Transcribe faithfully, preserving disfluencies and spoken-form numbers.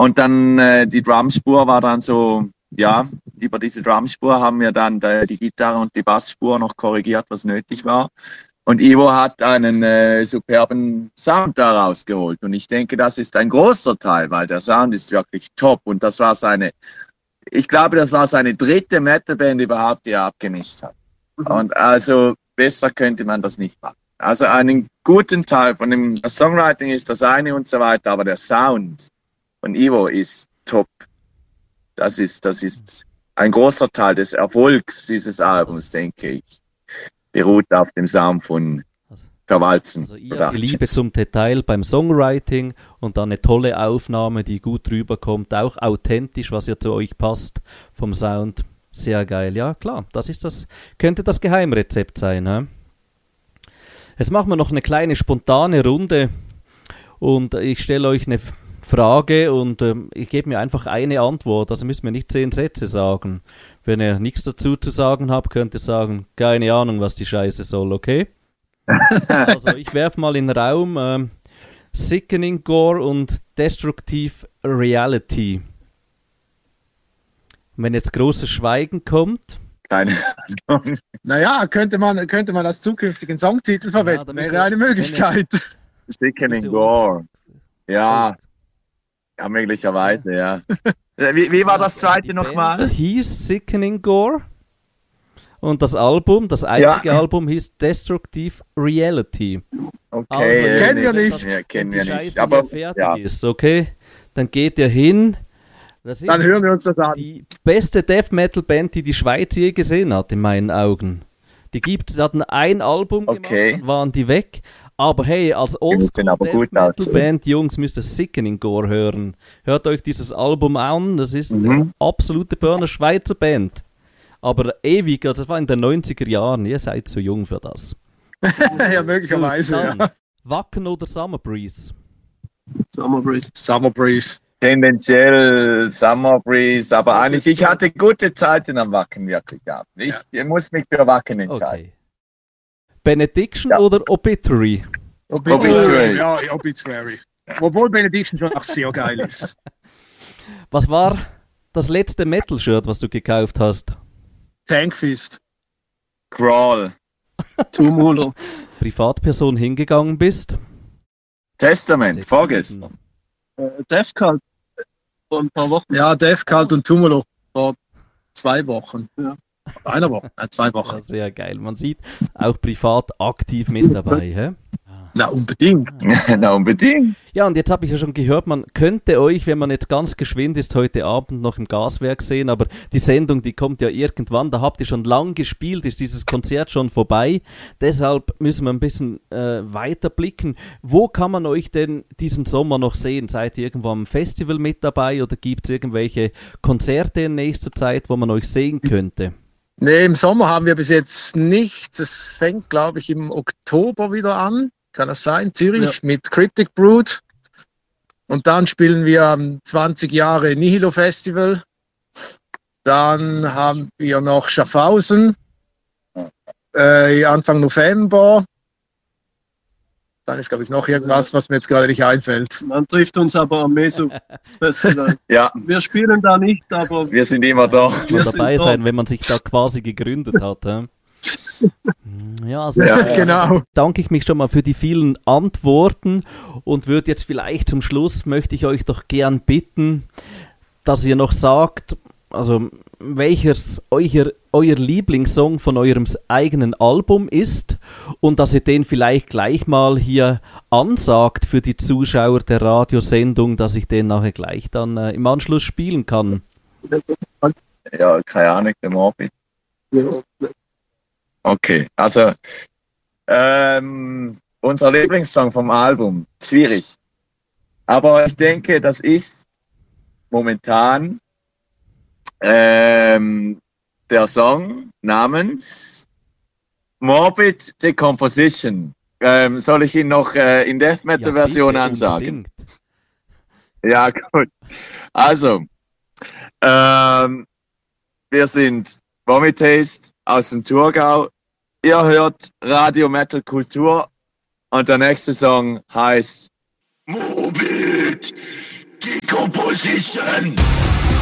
Und dann äh, die Drumspur war dann so, ja, über diese Drumspur haben wir dann die, die Gitarre und die Bassspur noch korrigiert, was nötig war. Und Ivo hat einen äh, superben Sound da rausgeholt. Und ich denke, das ist ein großer Teil, weil der Sound ist wirklich top. Und das war seine, ich glaube, das war seine dritte Metalband überhaupt, die er abgemischt hat. Mhm. Und also besser könnte man das nicht machen. Also einen guten Teil von dem, das Songwriting ist das eine und so weiter, aber der Sound von Ivo ist top. Das ist, das ist ein großer Teil des Erfolgs dieses Albums, denke ich. Beruht auf dem Sound von Verwalzen. Also ihr habt die Liebe zum Detail beim Songwriting und dann eine tolle Aufnahme, die gut rüberkommt, auch authentisch, was ja zu euch passt vom Sound. Sehr geil. Ja, klar, das ist das, könnte das Geheimrezept sein. He? Jetzt machen wir noch eine kleine spontane Runde und ich stelle euch eine Frage und ähm, ich gebe mir einfach eine Antwort, also müsst ihr mir nicht zehn Sätze sagen. Wenn ihr nichts dazu zu sagen habt, könnt ihr sagen, keine Ahnung, was die Scheiße soll, okay? Also ich werfe mal in den Raum ähm, Sickening Gore und Destructive Reality. Wenn jetzt großes Schweigen kommt. Keine Ahnung. Naja, könnte man, könnte man als zukünftigen Songtitel verwenden, ja, wäre eine Möglichkeit. Sickening Gore. Ja, ja, möglicherweise, ja. ja. Wie, wie war das zweite nochmal? Hieß Sickening Gore. Und das Album, das einzige ja. Album hieß Destructive Reality. Okay, also, kennen wir nicht. Ja, kennen wir nicht. Aber fertig ja. ist, okay? Dann geht ihr hin. Das ist Dann hören wir uns das an. Die beste Death Metal Band, die die Schweiz je gesehen hat, in meinen Augen. Die gibt es, hatten ein Album okay. gemacht, dann waren die weg. Aber hey, als Oldschool Death Metal Band, Jungs, müsst ihr Sickening Gore hören. Hört euch dieses Album an, das ist mhm. eine absolute Burner Schweizer Band. Aber ewig, also das war in den neunziger Jahren, ihr seid zu jung für das. ja, möglicherweise, ja. Wacken oder Summer Breeze? Summer Breeze. Summer Breeze. Tendenziell Summer Breeze, aber eigentlich, ich hatte gute Zeiten am Wacken wirklich gehabt. Ich, ja. ich muss mich für Wacken entscheiden. Okay. Benediction ja. oder Obituary? Obituary? Obituary. Ja, Obituary. Obwohl Benediction schon auch sehr geil ist. Was war das letzte Metal-Shirt, was du gekauft hast? Tankfist. Crawl. Tumulor. Privatperson hingegangen bist? Testament, vorgestern. Äh, Death Cult vor ein paar Wochen. Ja, Death Cult und Tumulor vor zwei Wochen. Ja. Einer Woche, äh, zwei Wochen. Ja, sehr geil. Man sieht auch privat aktiv mit dabei, hä? Na, unbedingt. Na, unbedingt. Ja, und jetzt habe ich ja schon gehört, man könnte euch, wenn man jetzt ganz geschwind ist, heute Abend noch im Gaswerk sehen, aber die Sendung, die kommt ja irgendwann, da habt ihr schon lang gespielt, ist dieses Konzert schon vorbei. Deshalb müssen wir ein bisschen äh, weiter blicken. Wo kann man euch denn diesen Sommer noch sehen? Seid ihr irgendwo am Festival mit dabei oder gibt es irgendwelche Konzerte in nächster Zeit, wo man euch sehen könnte? Nee, im Sommer haben wir bis jetzt nichts. Es fängt, glaube ich, im Oktober wieder an. Kann das sein? Zürich ja. mit Cryptic Brood. Und dann spielen wir am zwanzig Jahre Nihilo Festival. Dann haben wir noch Schaffhausen. Äh, Anfang November. Dann ist, glaube ich, noch irgendwas, was mir jetzt gerade nicht einfällt. Man trifft uns aber am Meso Festival. Ja. Wir spielen da nicht, aber wir sind immer da. Wir dabei sein, dort. Wenn man sich da quasi gegründet hat. He? Ja, also, ja, äh, genau. Danke ich mich schon mal für die vielen Antworten und würde jetzt vielleicht zum Schluss, möchte ich euch doch gern bitten, dass ihr noch sagt, also welches euer, euer Lieblingssong von eurem eigenen Album ist und dass ihr den vielleicht gleich mal hier ansagt für die Zuschauer der Radiosendung, dass ich den nachher gleich dann äh, im Anschluss spielen kann. Ja, keine Ahnung, der Morbid. Okay, also ähm, unser Lieblingssong vom Album, schwierig. Aber ich denke, das ist momentan ähm, der Song namens Morbid Decomposition. Ähm, soll ich ihn noch äh, in Death Metal Version ja, ansagen? Unbedingt. Ja, gut. Also, ähm, wir sind Vomitaste aus dem Thurgau. Ihr hört Radio Metal Kultur und der nächste Song heißt Morbid Decomposition.